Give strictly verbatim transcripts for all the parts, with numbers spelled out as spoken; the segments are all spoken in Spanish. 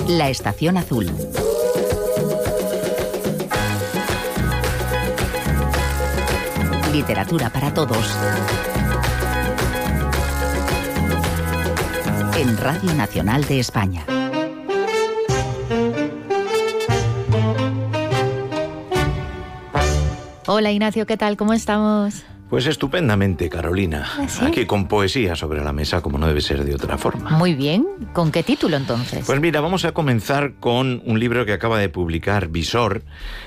La Estación Azul. Literatura para todos. En Radio Nacional de España. Hola Ignacio, ¿qué tal? ¿Cómo estamos? Pues estupendamente, Carolina. ¿Sí? Aquí con poesía sobre la mesa, como no debe ser de otra forma. Muy bien. ¿Con qué título entonces? Pues mira, vamos a comenzar con un libro que acaba de publicar Visor,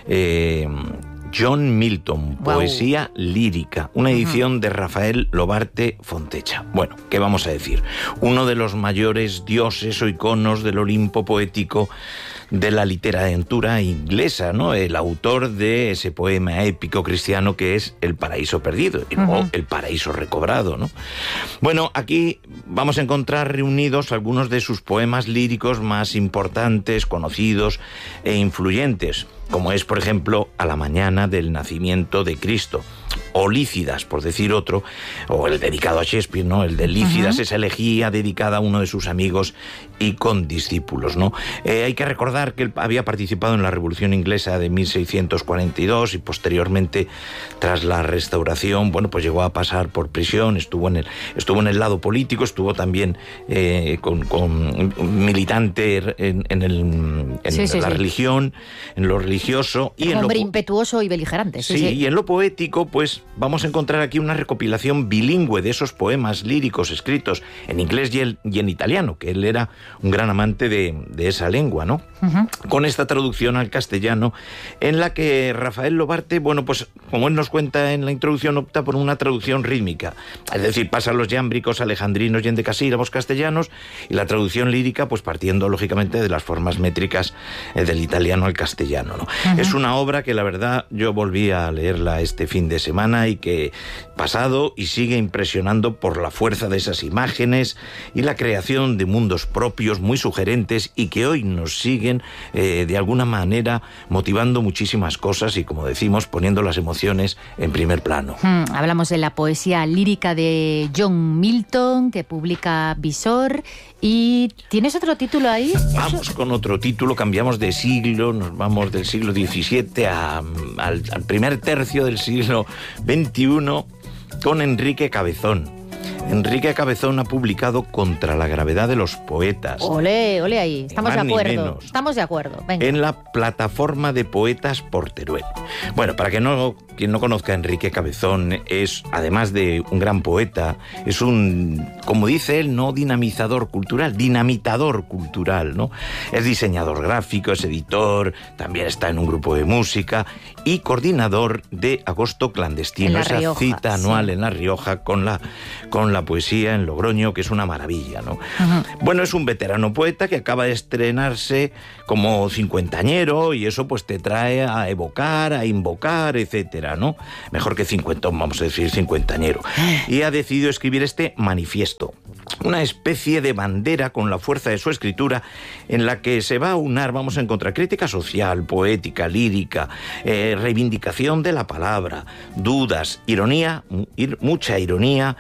eh, John Milton, Wow. Poesía lírica, una edición uh-huh. de Rafael Lobarte Fontecha. Bueno, ¿qué vamos a decir? Uno de los mayores dioses o iconos del Olimpo poético de la literatura inglesa, ¿no? El autor de ese poema épico cristiano que es El paraíso perdido, y luego uh-huh. El paraíso recobrado, ¿no? Bueno, aquí vamos a encontrar reunidos algunos de sus poemas líricos más importantes, conocidos e influyentes, como es, por ejemplo, A la mañana del nacimiento de Cristo, o Lícidas, por decir otro, o el dedicado a Shakespeare, ¿no? El de Lícidas, uh-huh. esa elegía dedicada a uno de sus amigos y condiscípulos, ¿no? Eh, hay que recordar que él había participado en la Revolución Inglesa de mil seiscientos cuarenta y dos y posteriormente, tras la Restauración, bueno, pues llegó a pasar por prisión, estuvo en el, estuvo en el lado político, estuvo también eh, con, con militante en, en, el, en sí, sí, la sí. religión, en lo religioso. Y un en hombre lo, impetuoso y beligerante. Sí, sí, sí, y en lo poético, pues vamos a encontrar aquí una recopilación bilingüe de esos poemas líricos escritos en inglés y, el, y en italiano, que él era un gran amante de, de esa lengua, ¿no? Uh-huh. Con esta traducción al castellano, en la que Rafael Lobarte, bueno, pues como él nos cuenta en la introducción, opta por una traducción rítmica, es decir, pasa los yámbricos alejandrinos y endecasílabos castellanos, y la traducción lírica, pues partiendo lógicamente de las formas métricas eh, del italiano al castellano, ¿no? Uh-huh. Es una obra que la verdad yo volví a leerla este fin de semana y que pasado y sigue impresionando por la fuerza de esas imágenes y la creación de mundos propios muy sugerentes y que hoy nos siguen eh, de alguna manera motivando muchísimas cosas y, como decimos, poniendo las emociones en primer plano. Hmm, hablamos de la poesía lírica de John Milton, que publica Visor. ¿Y tienes otro título ahí? Vamos con otro título, cambiamos de siglo, nos vamos del siglo diecisiete a, al, al primer tercio del siglo veintiuno con Enrique Cabezón. Enrique Cabezón ha publicado Contra la gravedad de los poetas. Ole, ole ahí, estamos Más de acuerdo. menos, estamos de acuerdo. Venga. En la plataforma de poetas por Teruel. Bueno, para que no, quien no conozca a Enrique Cabezón, es, además de un gran poeta, es un, como dice él, no dinamizador cultural, dinamitador cultural, ¿no? Es diseñador gráfico, es editor, también está en un grupo de música y coordinador de Agosto Clandestino, esa Rioja, cita anual sí. en La Rioja con la, con la poesía en Logroño, que es una maravilla, ¿no? Uh-huh. Bueno, es un veterano poeta que acaba de estrenarse como cincuentañero y eso pues te trae a evocar, a invocar, etcétera, ¿no? Mejor que cincuentón, vamos a decir cincuentañero. Y ha decidido escribir este manifiesto, una especie de bandera con la fuerza de su escritura en la que se va a unar, vamos a encontrar crítica social, poética, lírica, eh, reivindicación de la palabra, dudas, ironía, mucha ironía,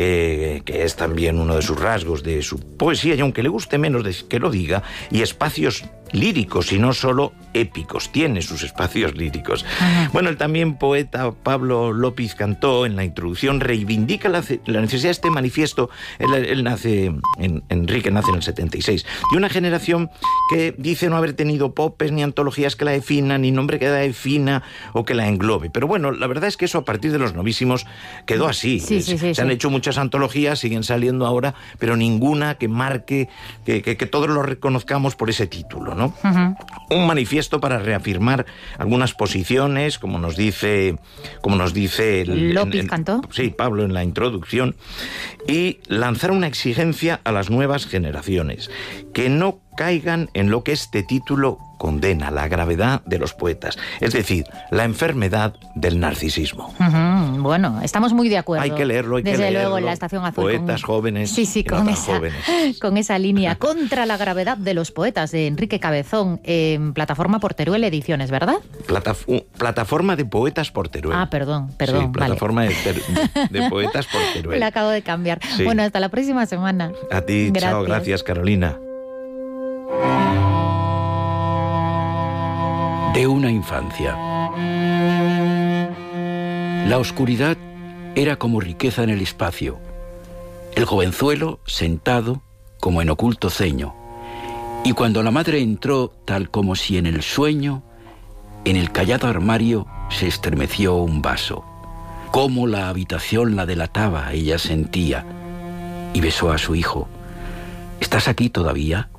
eh, que es también uno de sus rasgos de su poesía, y aunque le guste menos de que lo diga, y espacios líricos y no solo épicos, tiene sus espacios líricos. Ajá. Bueno, el también poeta Pablo López Cantó en la introducción reivindica la, la necesidad de este manifiesto. Él, él nace, en, Enrique nace en el setenta y seis, de una generación que dice no haber tenido popes ni antologías que la definan, ni nombre que la defina o que la englobe. Pero bueno, la verdad es que eso a partir de los novísimos quedó así. Sí, sí, sí, Se sí. han hecho muchas antologías, siguen saliendo ahora, pero ninguna que marque, que, que, que todos lo reconozcamos por ese título, ¿no? Uh-huh. Un manifiesto para reafirmar algunas posiciones, como nos dice, como nos dice el, López en, en, Cantó. Sí, Pablo en la introducción, y lanzar una exigencia a las nuevas generaciones que no caigan en lo que este título condena, la gravedad de los poetas, es decir, la enfermedad del narcisismo. Uh-huh. Bueno, estamos muy de acuerdo. Hay que leerlo, hay Desde que leerlo. luego en la Estación Azul. Poetas con... jóvenes sí, sí, y con, no tan esa, jóvenes. con esa línea. Contra la gravedad de los poetas, de Enrique Cabezón, en plataforma por Teruel Ediciones, ¿verdad? Plataf- uh, plataforma de poetas por Teruel. Ah, perdón, perdón. Sí, plataforma vale. de, ter- de poetas por Teruel. La acabo de cambiar. Sí. Bueno, hasta la próxima semana. A ti, Gracias. chao, gracias, Carolina. De una infancia. La oscuridad era como riqueza en el espacio. El jovenzuelo sentado como en oculto ceño. Y cuando la madre entró, tal como si en el sueño, en el callado armario se estremeció un vaso. Cómo la habitación la delataba, ella sentía, y besó a su hijo. ¿Estás aquí todavía?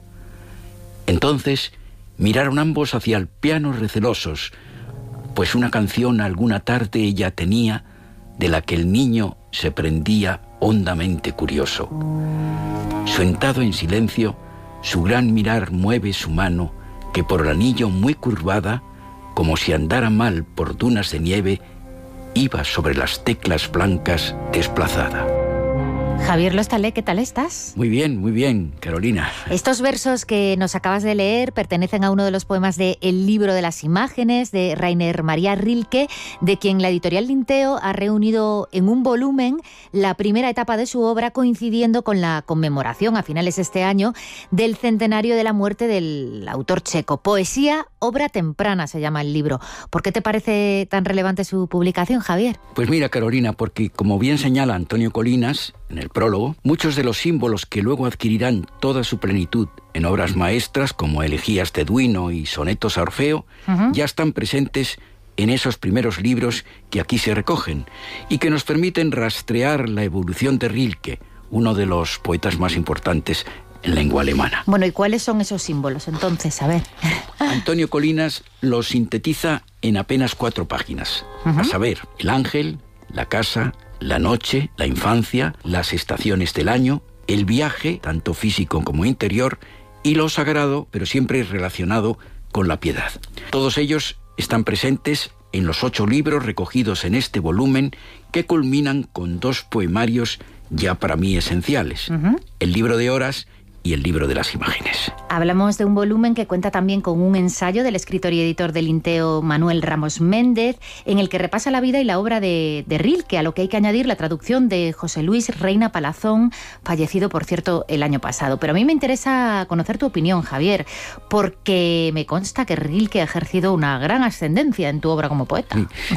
Entonces miraron ambos hacia el piano recelosos, pues una canción alguna tarde ella tenía, de la que el niño se prendía hondamente curioso. Sentado en silencio, su gran mirar mueve su mano, que por el anillo muy curvada, como si andara mal por dunas de nieve, iba sobre las teclas blancas desplazada. Javier Lostalé, ¿qué tal estás? Muy bien, muy bien, Carolina. Estos versos que nos acabas de leer pertenecen a uno de los poemas de El libro de las imágenes, de Rainer Maria Rilke, de quien la editorial Linteo ha reunido en un volumen la primera etapa de su obra, coincidiendo con la conmemoración a finales de este año del centenario de la muerte del autor checo. Poesía, obra temprana se llama el libro. ¿Por qué te parece tan relevante su publicación, Javier? Pues mira, Carolina, porque como bien señala Antonio Colinas en el prólogo, muchos de los símbolos que luego adquirirán toda su plenitud en obras maestras como Elegías de Duino y Sonetos a Orfeo, uh-huh. ya están presentes en esos primeros libros que aquí se recogen y que nos permiten rastrear la evolución de Rilke, uno de los poetas más importantes en lengua alemana. Bueno, ¿y cuáles son esos símbolos entonces? A ver. Antonio Colinas los sintetiza en apenas cuatro páginas. Uh-huh. A saber, el ángel, la casa, la noche, la infancia, las estaciones del año, el viaje, tanto físico como interior, y lo sagrado, pero siempre relacionado con la piedad. Todos ellos están presentes en los ocho libros recogidos en este volumen, que culminan con dos poemarios ya para mí esenciales. Uh-huh. El libro de horas y el libro de las imágenes. Hablamos de un volumen que cuenta también con un ensayo del escritor y editor del Linteo Manuel Ramos Méndez, en el que repasa la vida y la obra de, de Rilke, a lo que hay que añadir la traducción de José Luis Reina Palazón, fallecido, por cierto, el año pasado. Pero a mí me interesa conocer tu opinión, Javier, porque me consta que Rilke ha ejercido una gran ascendencia en tu obra como poeta.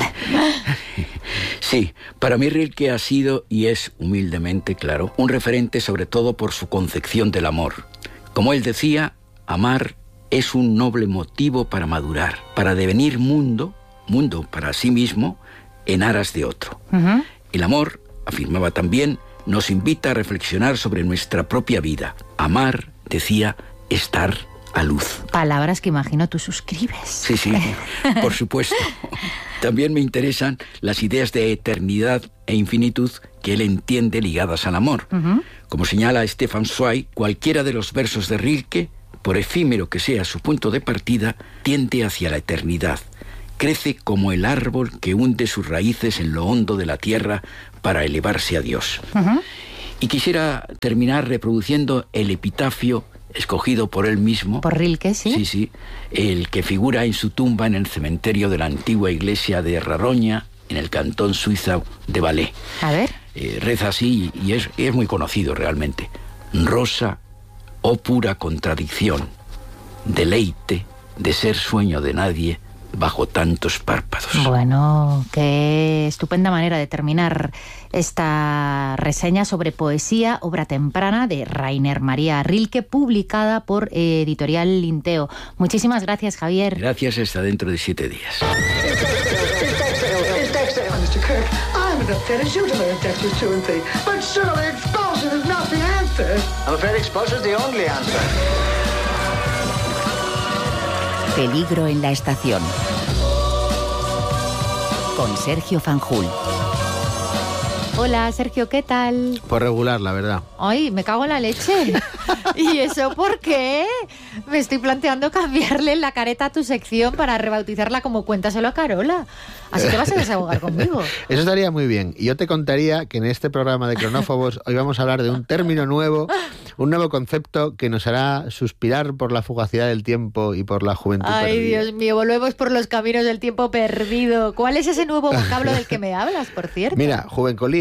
Sí, para mí Rilke ha sido, y es humildemente claro, un referente sobre todo por su concepción del amor. Como él decía, amar es un noble motivo para madurar, para devenir mundo, mundo para sí mismo, en aras de otro. Uh-huh. El amor, afirmaba también, nos invita a reflexionar sobre nuestra propia vida. Amar, decía, es dar a luz. Palabras que imagino tú suscribes. Sí, sí, por supuesto. También me interesan las ideas de eternidad e infinitud que él entiende ligadas al amor. Uh-huh. Como señala Stefan Zweig, cualquiera de los versos de Rilke, por efímero que sea su punto de partida, tiende hacia la eternidad. Crece como el árbol que hunde sus raíces en lo hondo de la tierra para elevarse a Dios. Uh-huh. Y quisiera terminar reproduciendo el epitafio escogido por él mismo. Por Rilke, ¿sí? Sí, sí. El que figura en su tumba en el cementerio de la antigua iglesia de Raroña, en el cantón suizo de Valais. A ver. Eh, reza así, y es, es muy conocido realmente. Rosa, oh pura contradicción, deleite de ser sueño de nadie bajo tantos párpados. Bueno, qué estupenda manera de terminar esta reseña sobre poesía, obra temprana de Rainer Maria Rilke, publicada por Editorial Linteo. Muchísimas gracias, Javier. Gracias, hasta dentro de siete días. Peligro en la estación. Con Sergio Fanjul. Hola, Sergio, ¿qué tal? Por regular, la verdad. Ay, me cago en la leche. ¿Y eso por qué? Me estoy planteando cambiarle la careta a tu sección para rebautizarla como Cuéntaselo a Carola. Así te vas a desahogar conmigo. Eso estaría muy bien. Y yo te contaría que en este programa de Cronófobos hoy vamos a hablar de un término nuevo, un nuevo concepto que nos hará suspirar por la fugacidad del tiempo y por la juventud Ay, perdida. Dios mío, volvemos por los caminos del tiempo perdido. ¿Cuál es ese nuevo vocablo del que me hablas, por cierto? Mira, juvencolía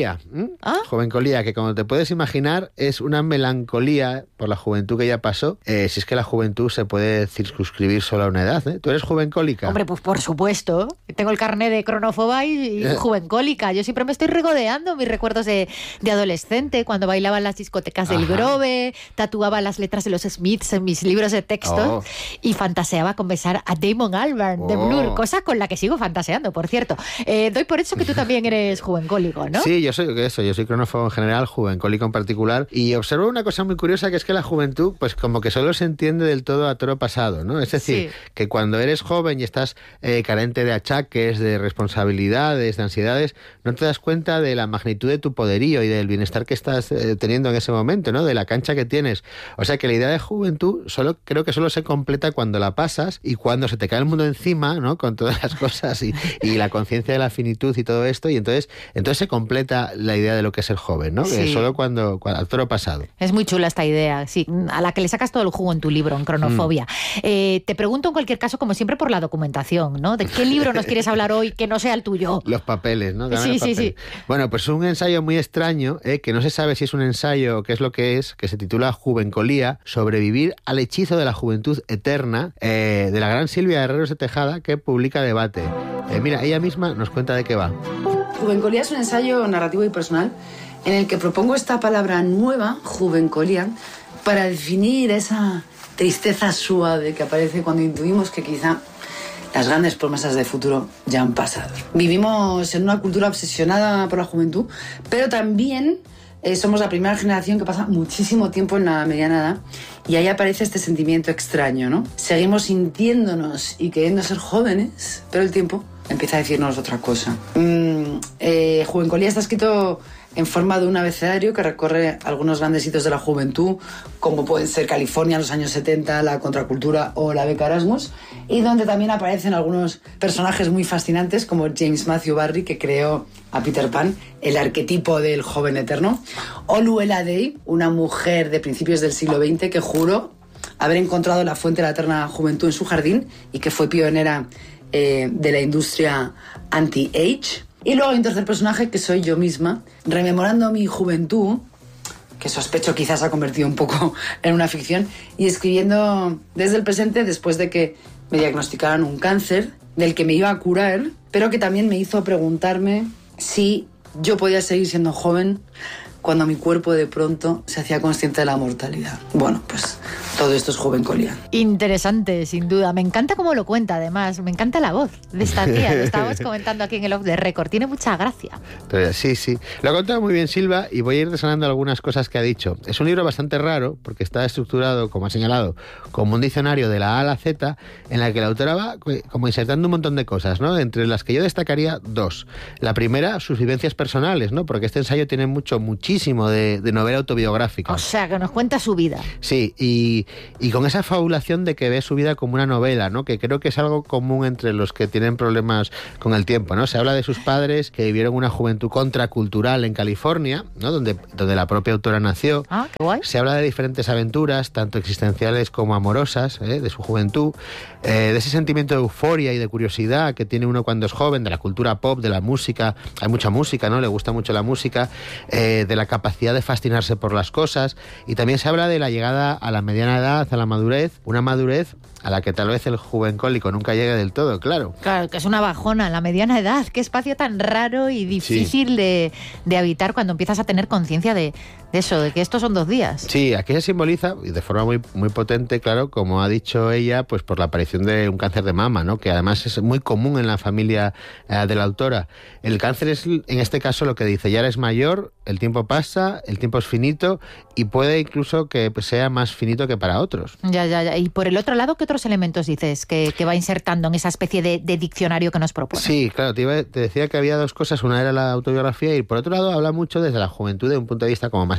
Juvencolía. ¿Mm? ¿Ah? Juvencolía, que como te puedes imaginar, es una melancolía por la juventud que ya pasó. Eh, si es que la juventud se puede circunscribir solo a una edad, ¿eh? ¿Tú eres juvencólica? Hombre, pues por supuesto. Tengo el carné de cronófoba y, y juvencólica. Yo siempre me estoy regodeando mis recuerdos de, de adolescente, cuando bailaba en las discotecas del Ajá. Grove, tatuaba las letras de los Smiths en mis libros de texto Oh. y fantaseaba con besar a Damon Albarn de Oh. Blur, cosa con la que sigo fantaseando, por cierto. Eh, doy por eso que tú también eres juvencólico, ¿no? Sí, yo soy eso, yo soy cronófobo en general, juvencólico en particular, y observo una cosa muy curiosa, que es que la juventud, pues como que solo se entiende del todo a toro pasado, ¿no? Es decir, Sí. que cuando eres joven y estás eh, carente de achaques, de responsabilidades, de ansiedades, no te das cuenta de la magnitud de tu poderío y del bienestar que estás eh, teniendo en ese momento, ¿no? De la cancha que tienes. O sea que la idea de juventud solo creo que solo se completa cuando la pasas y cuando se te cae el mundo encima, ¿no? Con todas las cosas y, y la conciencia de la finitud y todo esto, y entonces entonces se completa la idea de lo que es el joven, ¿no? Sí. Que solo cuando, cuando al toro pasado. Es muy chula esta idea, sí, a la que le sacas todo el jugo en tu libro, en Cronofobia. Mm. Eh, te pregunto en cualquier caso, como siempre, por la documentación, ¿no? ¿De qué libro nos quieres hablar hoy que no sea el tuyo? Los papeles, ¿no? Dame Sí, los sí, papeles. sí. Bueno, pues un ensayo muy extraño, ¿eh? Que no se sabe si es un ensayo o qué es lo que es, que se titula Juvencolía, sobrevivir al hechizo de la juventud eterna, eh, de la gran Silvia Herreros de Tejada, que publica Debate. Eh, mira, ella misma nos cuenta de qué va. Juvencolía es un ensayo narrativo y personal en el que propongo esta palabra nueva, juvencolía, para definir esa tristeza suave que aparece cuando intuimos que quizá las grandes promesas de futuro ya han pasado. Vivimos en una cultura obsesionada por la juventud, pero también eh, somos la primera generación que pasa muchísimo tiempo en la mediana edad, y ahí aparece este sentimiento extraño, ¿no? Seguimos sintiéndonos y queriendo ser jóvenes, pero el tiempo empieza a decirnos otra cosa. Mm, eh, Juvencolía está escrito en forma de un abecedario que recorre algunos grandes hitos de la juventud, como pueden ser California en los años setenta, la contracultura o la beca Erasmus, y donde también aparecen algunos personajes muy fascinantes como James Matthew Barry, que creó a Peter Pan, el arquetipo del joven eterno, o Luella Day, una mujer de principios del siglo veinte que juró haber encontrado la fuente de la eterna juventud en su jardín y que fue pionera eh, de la industria anti-age. Y luego hay un tercer personaje que soy yo misma, rememorando mi juventud, que sospecho quizás ha convertido un poco en una ficción, y escribiendo desde el presente después de que me diagnosticaran un cáncer del que me iba a curar, pero que también me hizo preguntarme si yo podía seguir siendo joven cuando mi cuerpo de pronto se hacía consciente de la mortalidad. Bueno, pues todo esto es Juvencolía. Interesante, sin duda. Me encanta cómo lo cuenta, además. Me encanta la voz de esta tía. Lo estábamos comentando aquí en el Off the Record. Tiene mucha gracia. Pero, sí, sí. Lo ha contado muy bien Silva y voy a ir desgranando algunas cosas que ha dicho. Es un libro bastante raro porque está estructurado, como ha señalado, como un diccionario de la A a la Z, en la que la autora va como insertando un montón de cosas, ¿no? Entre las que yo destacaría dos. La primera, sus vivencias personales, ¿no? Porque este ensayo tiene mucho, muchísimo de, de novela autobiográfica. O sea, que nos cuenta su vida. Sí, y, y con esa fabulación de que ve su vida como una novela, ¿no? Que creo que es algo común entre los que tienen problemas con el tiempo, ¿no? Se habla de sus padres que vivieron una juventud contracultural en California, ¿no? Donde, donde la propia autora nació. Ah, qué guay. Se habla de diferentes aventuras, tanto existenciales como amorosas, ¿eh? De su juventud, eh, de ese sentimiento de euforia y de curiosidad que tiene uno cuando es joven, de la cultura pop, de la música. Hay mucha música, ¿no? Le gusta mucho la música, eh, de la capacidad de fascinarse por las cosas, y también se habla de la llegada a la mediana edad, a la madurez, una madurez a la que tal vez el juvencólico nunca llegue del todo, claro. Claro, que es una bajona, la mediana edad. Qué espacio tan raro y difícil sí. de, de habitar cuando empiezas a tener conciencia de, de eso, de que estos son dos días. Sí, aquí se simboliza, y de forma muy, muy potente, claro, como ha dicho ella, pues por la aparición de un cáncer de mama, ¿no? Que además es muy común en la familia eh, de la autora. El cáncer es, en este caso, lo que dice, ya eres mayor, el tiempo pasa, el tiempo es finito, y puede incluso que sea más finito que para otros. Ya, ya, ya. Y por el otro lado, ¿qué otros elementos dices que, que va insertando en esa especie de, de diccionario que nos propone? Sí, claro, te, iba, te decía que había dos cosas. Una era la autobiografía y por otro lado habla mucho desde la juventud, de un punto de vista como más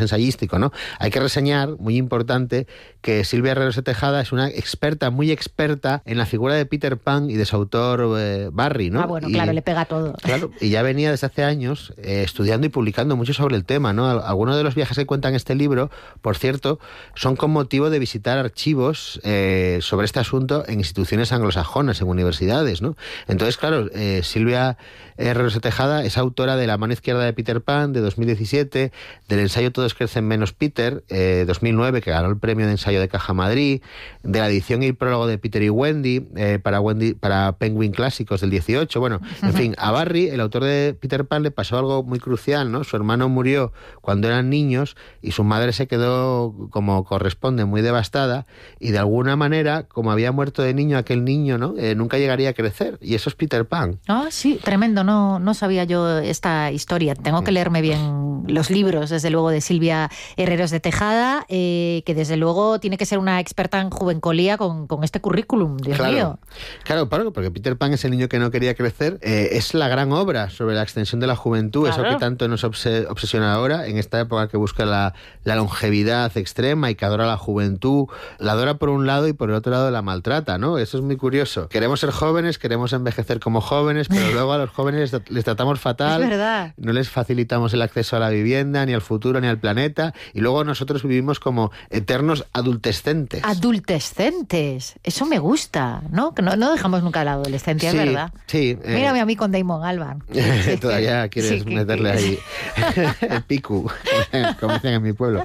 ensayístico, ¿no? Hay que reseñar, muy importante, que Silvia Herreros de Tejada es una experta, muy experta en la figura de Peter Pan y de su autor eh, Barry, ¿no? Ah, bueno, y, claro, le pega todo. Claro, y ya venía desde hace años eh, estudiando y publicando mucho sobre el tema, ¿no? Algunos de los viajes que cuentan en este libro, por cierto, son con motivo de visitar archivos eh, sobre este asunto en instituciones anglosajonas, en universidades, ¿no? Entonces, claro, eh, Silvia Herreros de Tejada es autora de La mano izquierda de Peter Pan, de dos mil diecisiete, del ensayo Todos crecen menos Peter, eh, dos mil nueve, que ganó el premio de ensayo de Caja Madrid, de la edición y prólogo de Peter y Wendy, eh, para Wendy, para Penguin Clásicos del dieciocho. Bueno, en fin, a Barry, el autor de Peter Pan, le pasó algo muy crucial, ¿no? Su hermano murió cuando eran niños y su madre se quedó, como corresponde, muy devastada, y de alguna manera, como había muerto de niño aquel niño, ¿no? Eh, nunca llegaría a crecer, y eso es Peter Pan. Ah, sí, tremendo, no, no sabía yo esta historia. Tengo que leerme bien los libros, desde luego, de Silvia Herreros de Tejada, eh, que desde luego tiene que ser una experta en juvencolía con, con este currículum, Dios claro, mío. Claro, porque Peter Pan es el niño que no quería crecer, eh, es la gran obra sobre la extensión de la juventud, claro. Eso que tanto nos obses- obsesiona ahora, en esta época que busca la, la longevidad extrema y que adora la juventud, la adora por un lado y por el otro lado la maltrata, ¿no? Eso es muy curioso. Queremos ser jóvenes, queremos envejecer como jóvenes, pero luego a los jóvenes les, les tratamos fatal, es verdad. No les facilitamos el acceso a la vivienda, ni al futuro, ni al planeta, y luego nosotros vivimos como eternos adultescentes. Adultescentes, eso me gusta, ¿no? Que no, no dejamos nunca la adolescencia, sí, es verdad. Sí. Eh, Mírame a mí con Damon Albarn. Todavía quieres sí, que, meterle que... ahí el picu, como dicen en mi pueblo.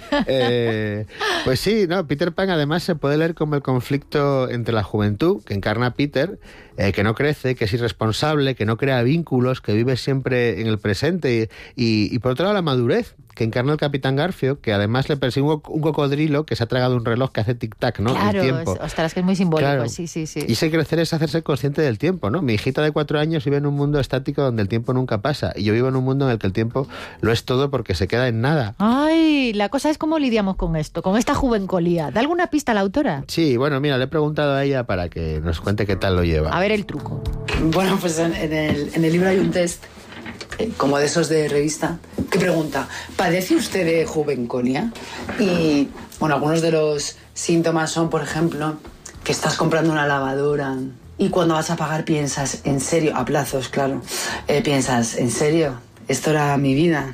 Eh, pues sí, no, Peter Pan además se puede leer como el conflicto entre la juventud, que encarna Peter, eh, que no crece, que es irresponsable, que no crea vínculos, que vive siempre en el presente, y, y, y por otro lado la madurez, que encarna el Capitán Garfio, que además le persigue un, un cocodrilo que se ha tragado un reloj que hace tic-tac, ¿no? Claro, el tiempo. ostras, que es muy simbólico, claro. sí, sí, sí. Y ese crecer es hacerse consciente del tiempo, ¿no? Mi hijita de cuatro años vive en un mundo estático donde el tiempo nunca pasa, y yo vivo en un mundo en el que el tiempo lo es todo porque se queda en nada. Ay, la cosa es cómo lidiamos con esto, con esta juvencolía. ¿Da alguna pista a la autora? Sí, bueno, mira, le he preguntado a ella para que nos cuente qué tal lo lleva. A ver el truco. Bueno, pues en, en, el, en el libro hay un test, eh, como de esos de revista, que pregunta, ¿padece usted de juvencolia? Y, bueno, algunos de los síntomas son, por ejemplo, que estás comprando una lavadora y cuando vas a pagar piensas, ¿en serio? A plazos, claro. Eh, piensas, ¿en serio? Esto era mi vida.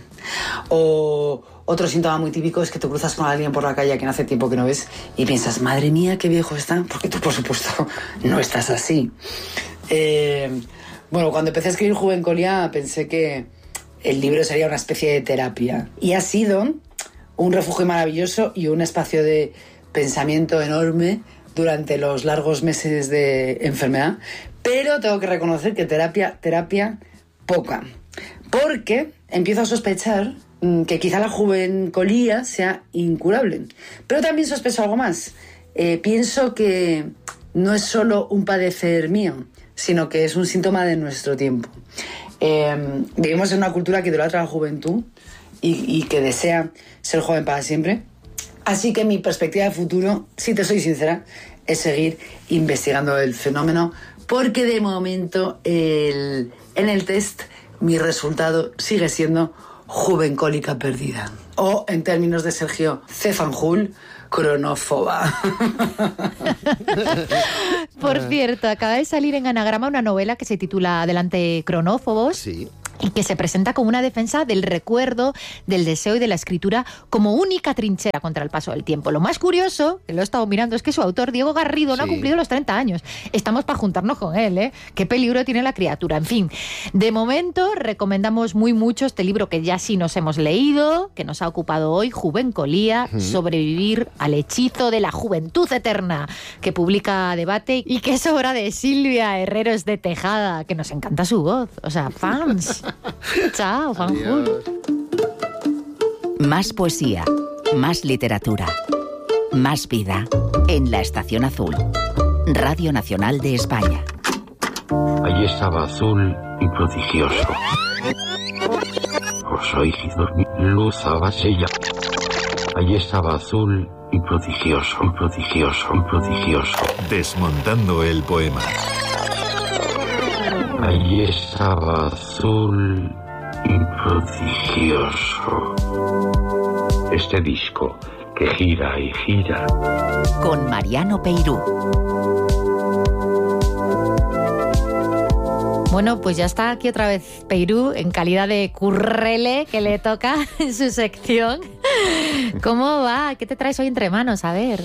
O otro síntoma muy típico es que te cruzas con alguien por la calle a quien hace tiempo que no ves y piensas, madre mía, qué viejo está, porque tú, por supuesto, no estás así. Eh, bueno, cuando empecé a escribir Juvencolia pensé que el libro sería una especie de terapia. Y ha sido un refugio maravilloso y un espacio de pensamiento enorme durante los largos meses de enfermedad. Pero tengo que reconocer que terapia, terapia, poca. Porque empiezo a sospechar que quizá la juvencolía sea incurable. Pero también sospecho algo más. Eh, pienso que no es solo un padecer mío, sino que es un síntoma de nuestro tiempo. Eh, vivimos en una cultura que idolatra la juventud y, y que desea ser joven para siempre. Así que mi perspectiva de futuro, si te soy sincera, es seguir investigando el fenómeno, porque de momento el, en el test mi resultado sigue siendo juvencólica perdida. O, en términos de Sergio C. Fanjul, cronófoba. Por cierto, acaba de salir en Anagrama una novela que se titula Adelante, cronófobos. Sí. Y que se presenta como una defensa del recuerdo, del deseo y de la escritura como única trinchera contra el paso del tiempo. Lo más curioso, que lo he estado mirando, es que su autor, Diego Garrido, no sí. ha cumplido los treinta años. Estamos para juntarnos con él, ¿eh? Qué peligro tiene la criatura. En fin, de momento recomendamos muy mucho este libro que ya sí nos hemos leído, que nos ha ocupado hoy, Juvencolía, uh-huh. Sobrevivir al hechizo de la juventud eterna, que publica Debate y que es obra de Silvia Herreros de Tejada, que nos encanta su voz. O sea, fans. Chao, Fanjul. Más poesía, más literatura, más vida en La Estación Azul. Radio Nacional de España. Allí estaba azul y prodigioso. Os oí dormir, luz abasella. Allí estaba azul y prodigioso, prodigioso, prodigioso. Desmontando el poema. Allí estaba azul y prodigioso. este disco que gira y gira. Con Mariano Peirú. Bueno, pues ya está aquí otra vez Peirú en calidad de currele que le toca en su sección. ¿Cómo va? ¿Qué te traes hoy entre manos? A ver.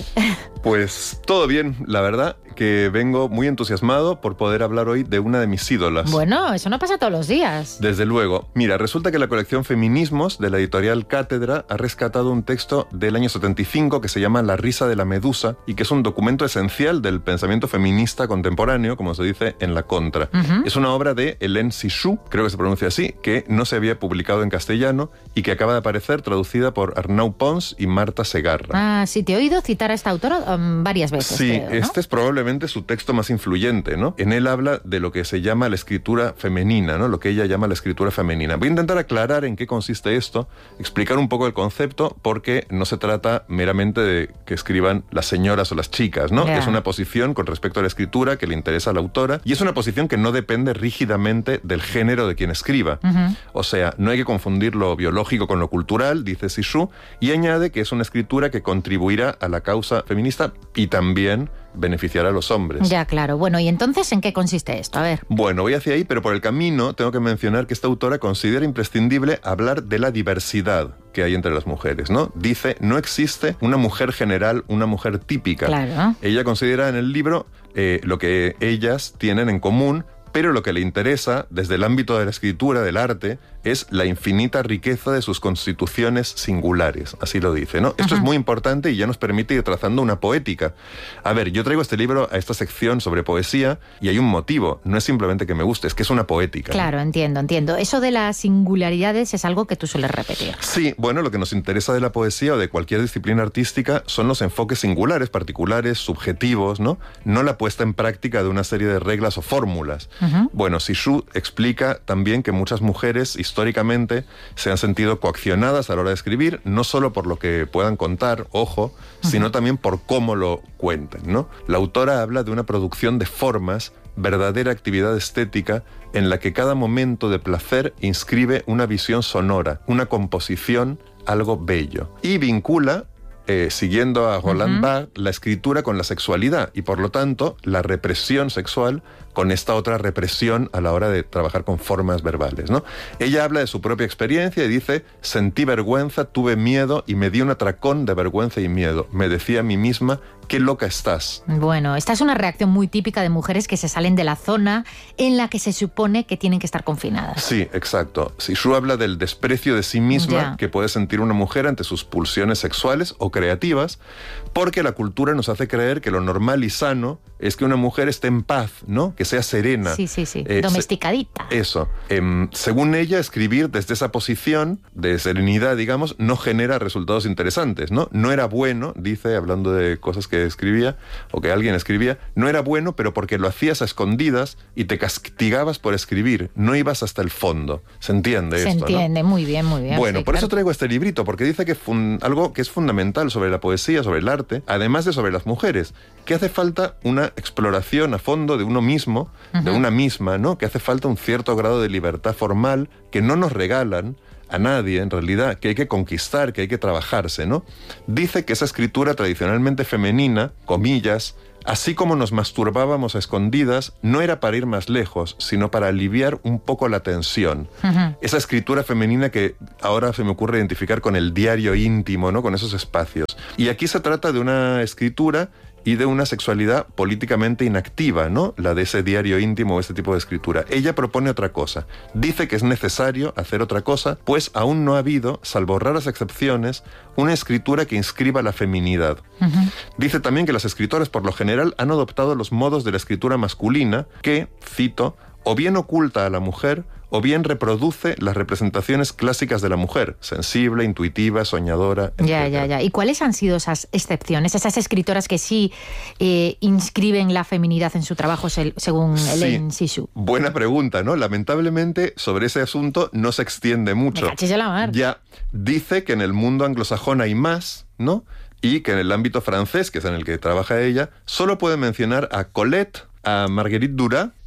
Pues todo bien, la verdad que vengo muy entusiasmado por poder hablar hoy de una de mis ídolas. Bueno, eso no pasa todos los días. Desde luego. Mira, resulta que la colección Feminismos de la editorial Cátedra ha rescatado un texto del año setenta y cinco que se llama La risa de la medusa y que es un documento esencial del pensamiento feminista contemporáneo, como se dice en la Contra. Uh-huh. Es una obra de Hélène Cixous, creo que se pronuncia así, que no se había publicado en castellano y que acaba de aparecer traducida por Arnau Pons y Marta Segarra. Ah, sí, te he oído citar a esta autora um, varias veces. Sí, creo, ¿no? Este es probablemente su texto más influyente, ¿no? En él habla de lo que se llama la escritura femenina, ¿no? Lo que ella llama la escritura femenina. Voy a intentar aclarar en qué consiste esto, explicar un poco el concepto, porque no se trata meramente de que escriban las señoras o las chicas, ¿no? Yeah. Es una posición con respecto a la escritura que le interesa a la autora y es una posición que no depende rígidamente del género de quien escriba. Uh-huh. O sea, no hay que confundir lo biológico con lo cultural, dice Cixous, y añade que es una escritura que contribuirá a la causa feminista y también beneficiará a los hombres. Ya, claro. Bueno, ¿y entonces en qué consiste esto? A ver. Bueno, voy hacia ahí, pero por el camino tengo que mencionar que esta autora considera imprescindible hablar de la diversidad que hay entre las mujeres, ¿no? Dice, no existe una mujer general, una mujer típica. Claro. Ella considera en el libro eh, lo que ellas tienen en común, pero lo que le interesa, desde el ámbito de la escritura, del arte, es la infinita riqueza de sus constituciones singulares, así lo dice, ¿no? Esto Ajá. es muy importante y ya nos permite ir trazando una poética. A ver, yo traigo este libro a esta sección sobre poesía y hay un motivo, no es simplemente que me guste, es que es una poética. Claro, ¿no? entiendo, entiendo. Eso de las singularidades es algo que tú sueles repetir. Sí, bueno, lo que nos interesa de la poesía o de cualquier disciplina artística son los enfoques singulares, particulares, subjetivos, ¿no? No la puesta en práctica de una serie de reglas o fórmulas. Uh-huh. Bueno, Cixous explica también que muchas mujeres históricamente se han sentido coaccionadas a la hora de escribir, no solo por lo que puedan contar, ojo, uh-huh. sino también por cómo lo cuenten, ¿no? La autora habla de una producción de formas, verdadera actividad estética, en la que cada momento de placer inscribe una visión sonora, una composición, algo bello. Y vincula, eh, siguiendo a Roland uh-huh. Barthes, la escritura con la sexualidad y, por lo tanto, la represión sexual con esta otra represión a la hora de trabajar con formas verbales, ¿no? Ella habla de su propia experiencia y dice, sentí vergüenza, tuve miedo y me di un atracón de vergüenza y miedo. Me decía a mí misma, qué loca estás. Bueno, esta es una reacción muy típica de mujeres que se salen de la zona en la que se supone que tienen que estar confinadas. Sí, exacto. Cixous habla del desprecio de sí misma ya. que puede sentir una mujer ante sus pulsiones sexuales o creativas, porque la cultura nos hace creer que lo normal y sano es que una mujer esté en paz, ¿no? Que sea serena. Sí, sí, sí. Eh, Domesticadita. Se, eso. Eh, según ella, escribir desde esa posición de serenidad, digamos, no genera resultados interesantes, ¿no? No era bueno, dice, hablando de cosas que escribía, o que alguien escribía, no era bueno, pero porque lo hacías a escondidas y te castigabas por escribir, no ibas hasta el fondo. ¿Se entiende Se esto, entiende, ¿no? muy bien, muy bien. Bueno, sí, por claro. eso traigo este librito, porque dice que fun- algo que es fundamental sobre la poesía, sobre el arte, además de sobre las mujeres, que hace falta una exploración a fondo de uno mismo, uh-huh. de una misma, ¿no? Que hace falta un cierto grado de libertad formal que no nos regalan a nadie, en realidad, que hay que conquistar, que hay que trabajarse, ¿no? Dice que esa escritura tradicionalmente femenina, comillas, así como nos masturbábamos a escondidas, no era para ir más lejos, sino para aliviar un poco la tensión. Uh-huh. Esa escritura femenina que ahora se me ocurre identificar con el diario íntimo, ¿no? Con esos espacios. Y aquí se trata de una escritura y de una sexualidad políticamente inactiva, ¿no? La de ese diario íntimo o ese tipo de escritura. Ella propone otra cosa. Dice que es necesario hacer otra cosa, pues aún no ha habido, salvo raras excepciones, una escritura que inscriba la feminidad. Uh-huh. Dice también que las escritoras, por lo general, han adoptado los modos de la escritura masculina que, cito, o bien oculta a la mujer o bien reproduce las representaciones clásicas de la mujer, sensible, intuitiva, soñadora, etcétera. Ya, ya, ya. ¿Y cuáles han sido esas excepciones? Esas escritoras que sí eh, inscriben la feminidad en su trabajo, según sí. Hélène Cixous. Buena pregunta, ¿no? Lamentablemente, sobre ese asunto no se extiende mucho. Me caches de la mar. Ya, dice que en el mundo anglosajón hay más, ¿no? Y que en el ámbito francés, que es en el que trabaja ella, solo puede mencionar a Colette, a Marguerite Duras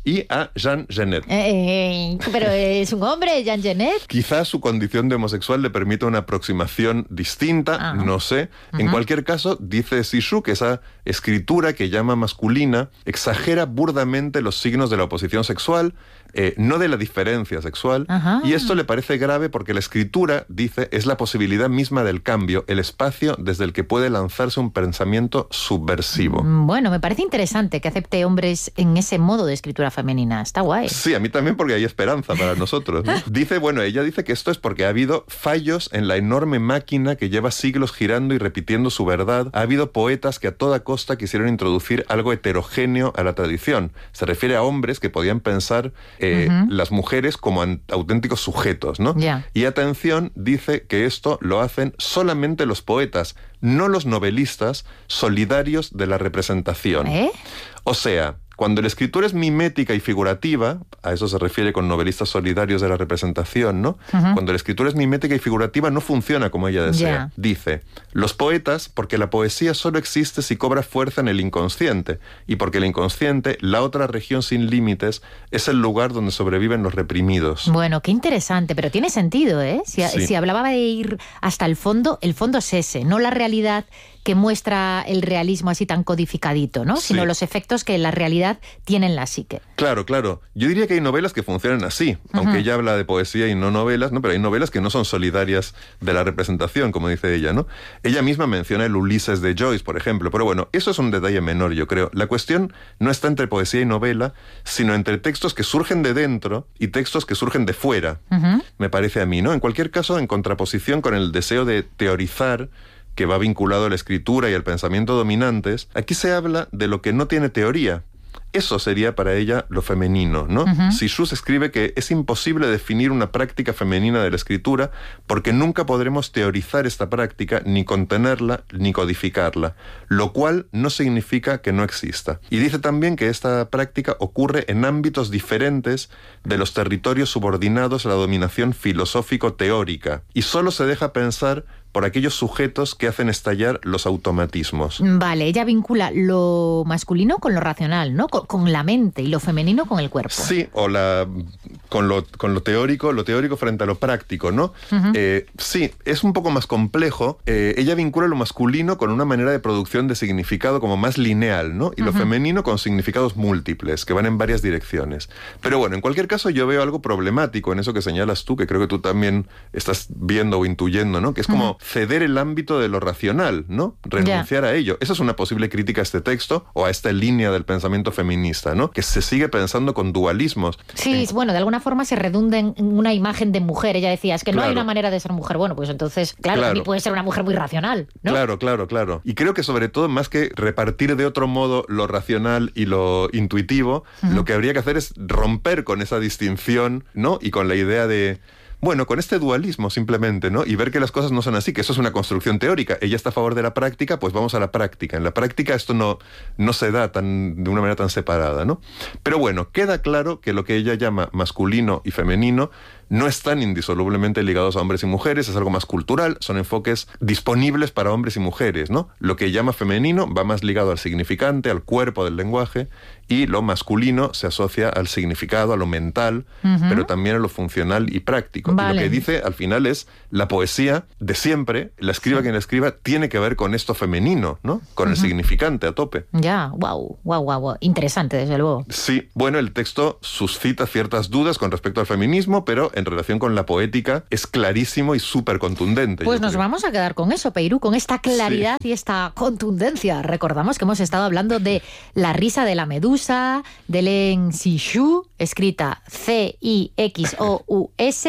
y a Jean Genet. Eh, pero es un hombre, Jean Genet. Quizás su condición de homosexual le permita una aproximación distinta, ah. no sé. Uh-huh. En cualquier caso, dice Cixous que esa escritura que llama masculina exagera burdamente los signos de la oposición sexual, eh, no de la diferencia sexual, uh-huh. y esto le parece grave porque la escritura, dice, es la posibilidad misma del cambio, el espacio desde el que puede lanzarse un pensamiento subversivo. Bueno, me parece interesante que acepte hombres en ese modo de escritura femenina. Está guay. Sí, a mí también, porque hay esperanza para nosotros, ¿no? Dice, bueno, ella dice que esto es porque ha habido fallos en la enorme máquina que lleva siglos girando y repitiendo su verdad. Ha habido poetas que a toda costa quisieron introducir algo heterogéneo a la tradición. Se refiere a hombres que podían pensar eh, uh-huh. las mujeres como an- auténticos sujetos, ¿no? Yeah. Y atención, dice que esto lo hacen solamente los poetas, no los novelistas solidarios de la representación. ¿Eh? O sea, cuando la escritura es mimética y figurativa, a eso se refiere con novelistas solidarios de la representación, ¿no? Uh-huh. Cuando la escritura es mimética y figurativa no funciona como ella desea. Yeah. Dice, los poetas, porque la poesía solo existe si cobra fuerza en el inconsciente, y porque el inconsciente, la otra región sin límites, es el lugar donde sobreviven los reprimidos. Bueno, qué interesante, pero tiene sentido, ¿eh? Si, sí. si hablaba de ir hasta el fondo, el fondo es ese, no la realidad que muestra el realismo así tan codificadito, ¿no? Sí. Sino los efectos que la realidad tiene en la psique. Claro, claro. Yo diría que hay novelas que funcionan así, uh-huh. aunque ella habla de poesía y no novelas, ¿no? Pero hay novelas que no son solidarias de la representación, como dice ella, ¿no? Ella misma menciona el Ulises de Joyce, por ejemplo, pero bueno, eso es un detalle menor, yo creo. La cuestión no está entre poesía y novela, sino entre textos que surgen de dentro y textos que surgen de fuera, uh-huh. me parece a mí, ¿no? En cualquier caso, en contraposición con el deseo de teorizar, que va vinculado a la escritura y al pensamiento dominantes, aquí se habla de lo que no tiene teoría. Eso sería para ella lo femenino, ¿no? Uh-huh. Cixous escribe que es imposible definir una práctica femenina de la escritura porque nunca podremos teorizar esta práctica, ni contenerla, ni codificarla, lo cual no significa que no exista. Y dice también que esta práctica ocurre en ámbitos diferentes de los territorios subordinados a la dominación filosófico-teórica, y solo se deja pensar por aquellos sujetos que hacen estallar los automatismos. Vale, ella vincula lo masculino con lo racional, ¿no? Con, con la mente, y lo femenino con el cuerpo. Sí, o la con lo, con lo teórico, lo teórico frente a lo práctico, ¿no? Uh-huh. Eh, sí, es un poco más complejo. Eh, ella vincula lo masculino con una manera de producción de significado como más lineal, ¿no? Y uh-huh. lo femenino con significados múltiples, que van en varias direcciones. Pero bueno, en cualquier caso yo veo algo problemático en eso que señalas tú, que creo que tú también estás viendo o intuyendo, ¿no? Que es como... Uh-huh. ceder el ámbito de lo racional, ¿no? Renunciar yeah. a ello. Esa es una posible crítica a este texto o a esta línea del pensamiento feminista, ¿no? Que se sigue pensando con dualismos. Sí, en... bueno, de alguna forma se redunda en una imagen de mujer. Ella decía, es que claro. no hay una manera de ser mujer. Bueno, pues entonces, claro, claro. también puede ser una mujer muy racional, ¿no? Claro, claro, claro. Y creo que sobre todo, más que repartir de otro modo lo racional y lo intuitivo, uh-huh. lo que habría que hacer es romper con esa distinción, ¿no? Y con la idea de... Bueno, con este dualismo simplemente, ¿no? Y ver que las cosas no son así, que eso es una construcción teórica. Ella está a favor de la práctica, pues vamos a la práctica. En la práctica esto no, no se da tan, de una manera tan separada, ¿no? Pero bueno, queda claro que lo que ella llama masculino y femenino no están indisolublemente ligados a hombres y mujeres, es algo más cultural, son enfoques disponibles para hombres y mujeres, ¿no? Lo que llama femenino va más ligado al significante, al cuerpo del lenguaje, y lo masculino se asocia al significado, a lo mental, uh-huh. pero también a lo funcional y práctico. Vale. Y lo que dice al final es, la poesía de siempre, la escriba sí. quien la escriba, tiene que ver con esto femenino, ¿no? Con uh-huh. el significante a tope. Ya, wow, wow, wow, wow, interesante desde luego. Sí, bueno, el texto suscita ciertas dudas con respecto al feminismo, pero en relación con la poética es clarísimo y súper contundente. Pues nos creo. vamos a quedar con eso, Peirú, con esta claridad sí. y esta contundencia. Recordamos que hemos estado hablando de La risa de la medusa, de Hélène Cixous, escrita C I X O U S,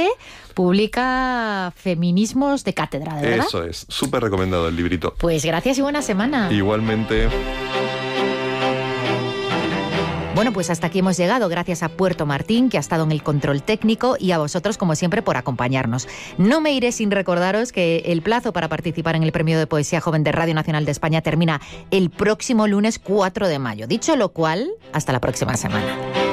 publica Feminismos de Cátedra, ¿de verdad? Eso es, súper recomendado el librito. Pues gracias y buena semana. Igualmente. Bueno, pues hasta aquí hemos llegado, gracias a Puerto Martín, que ha estado en el control técnico, y a vosotros, como siempre, por acompañarnos. No me iré sin recordaros que el plazo para participar en el Premio de Poesía Joven de Radio Nacional de España termina el próximo lunes cuatro de mayo. Dicho lo cual, hasta la próxima semana.